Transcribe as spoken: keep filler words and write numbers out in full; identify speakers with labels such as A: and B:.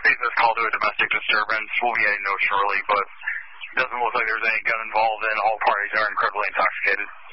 A: received this call to a domestic disturbance. We'll be heading no shortly, but it doesn't look like there's any gun involved, and all parties are incredibly intoxicated.